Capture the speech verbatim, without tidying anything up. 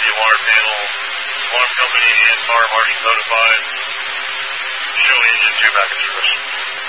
the alarm panel, alarm company, and fire marshal notified. Show engine two back in service.